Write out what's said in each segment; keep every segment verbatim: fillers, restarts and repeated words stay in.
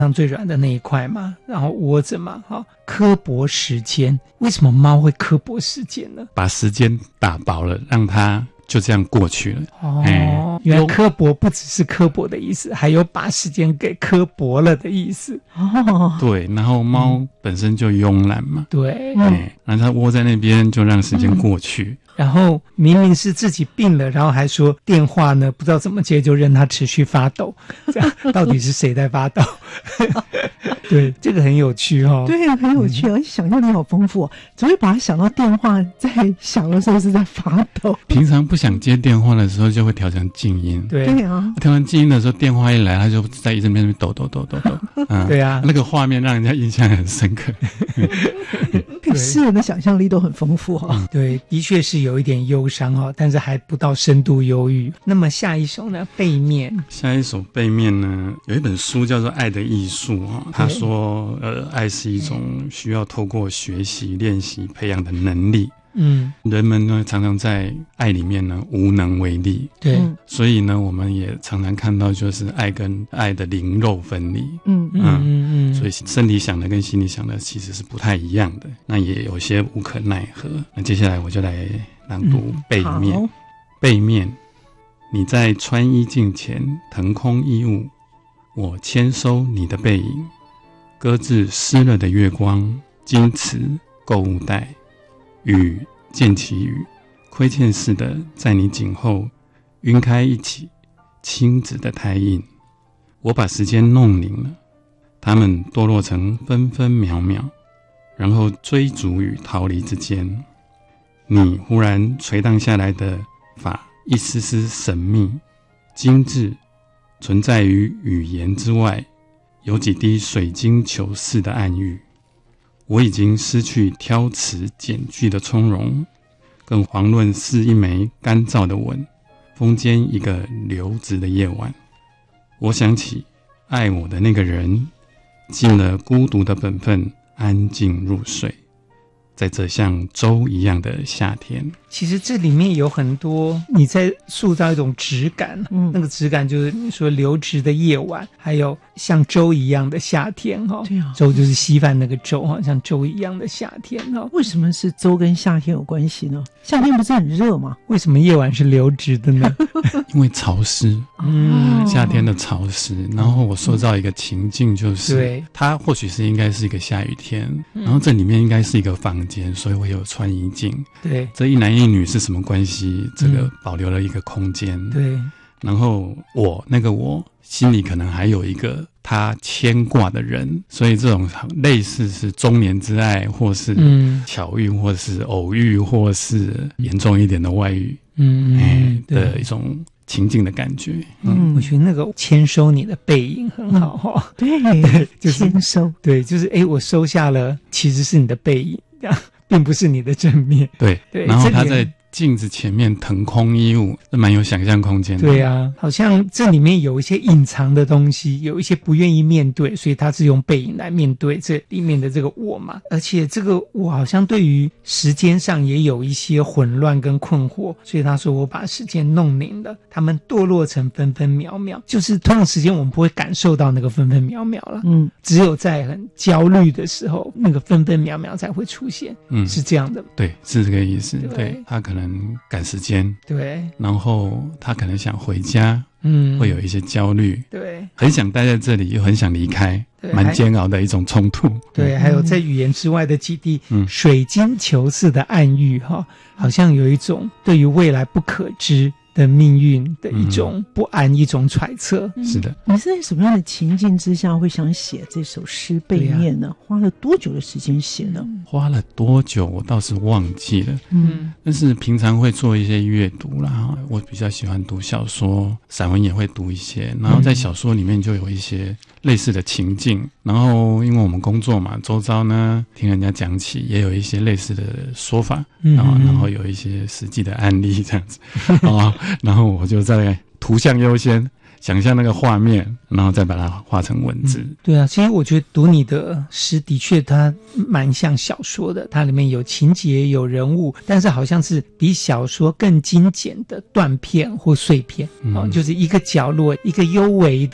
上最软的那一块嘛，然后窝着嘛，哈，刻薄时间。为什么猫会刻薄时间呢？ 把时间打薄了，让它就这样过去了。 哦，欸、原来刻薄不只是刻薄的意思，还有把时间给刻薄了的意思。哦， 对，然后猫本身就慵懒嘛， 对， 哎、欸，然后它窝在那边就让时间过去。嗯， 然后明明是自己病了，然后还说电话呢不知道怎么接，就任它持续发抖，这样到底是谁在发抖？对，这个很有趣哦。 对啊，很有趣，而且想象力好丰富哦。只会把它想到电话在响的时候是在发抖。 平常不想接电话的时候，就会调成静音。 对对啊， 调成静音的时候，电话一来，它就在一直边抖抖抖抖抖。嗯， 对啊， 那个画面让人家印象很深刻。 诗人的想象力都很丰富哦。 对，的确是有一点忧伤哦，但是还不到深度忧郁。那么下一首呢？背面。 下一首背面呢，有一本书叫做《爱的艺术》啊，他说，呃，爱是一种需要透过学习、练习培养的能力。嗯，人们呢常常在爱里面呢无能为力， 对， 所以呢我们也常常看到就是爱跟爱的灵肉分离。 嗯嗯嗯嗯，所以身体想的跟心里想的其实是不太一样的，那也有些无可奈何。那接下来我就来朗读背面。嗯、背面，你在穿衣镜前腾空衣物，我签收你的背影，搁置湿了的月光，矜持购物袋。雨溅起雨，亏欠似的在你颈后晕开一起亲子的胎印。我把时间弄凝了，它们堕落成分分秒秒，然后追逐与逃离之间。你忽然垂荡下来的发，一丝丝神秘精致，存在于语言之外，有几滴水晶球似的暗喻。我已经失去挑词简句的从容，更遑论是一枚干燥的吻，风间一个流质的夜晚。我想起爱我的那个人，尽了孤独的本分，安静入睡，在这像粥一样的夏天。 其实这里面有很多你在塑造一种质感，嗯，那个质感就是你说流质的夜晚，还有像粥一样的夏天哈。 对啊， 粥就是稀饭那个粥哈，像粥一样的夏天哈。 为什么是粥跟夏天有关系呢？夏天不是很热吗？ 为什么夜晚是流质的呢？ 因为潮湿，嗯，夏天的潮湿。然后我塑造一个情境，就是对，它或许是应该是一个下雨天，嗯、然后这里面应该是一个房间，所以我有穿衣镜。 对， 这一男一女是什么关系？这个保留了一个空间。 嗯、对， 然后我那个我心里可能还有一个他牵挂的人，所以这种类似是中年之爱，或是巧遇，或是偶遇，或是严重一点的外遇，嗯，欸、的一种情境的感觉。 嗯，我觉得那个签收你的背影很好哈、 嗯。对， 对，就是签收， 对，就是哎，我收下了，其实是你的背影，这样并不是你的正面。 对对， 然后他在镜子前面腾空衣物，这蛮有想象空间的。 对啊，好像这里面有一些隐藏的东西，有一些不愿意面对，所以他是用背影来面对这里面的这个我嘛。而且这个我好像对于时间上也有一些混乱跟困惑，所以他说我把时间弄凝了，他们堕落成分分秒秒，就是通常时间我们不会感受到那个分分秒秒了，嗯，只有在很焦虑的时候，那个分分秒秒才会出现，嗯，是这样的， 对，是这个意思，对，对他可能赶时间， 对， 然后他可能想回家，嗯，会有一些焦虑， 对， 很想待在这里，又很想离开，蛮煎熬的一种冲突。 对，还有在语言之外的几滴水晶球似的暗喻哈，好像有一种对于未来不可知的命运的一种不安、嗯、一种揣测。 是的， 你是在什么样的情境之下会想写这首诗背面呢？啊、花了多久的时间写呢？ 花了多久我倒是忘记了，嗯，但是平常会做一些阅读啦，我比较喜欢读小说，散文也会读一些，然后在小说里面就有一些类似的情境，然后因为我们工作嘛，周遭呢听人家讲起也有一些类似的说法，嗯、然后然后有一些实际的案例这样子啊。然后我就在图像优先想象那个画面，然后再把它画成文字、嗯、 对啊，其实我觉得读你的诗的确它蛮像小说的，它里面有情节有人物，但是好像是比小说更精简的断片或碎片、嗯哦、就是一个角落一个幽微的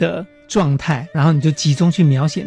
状态，然后你就集中去描写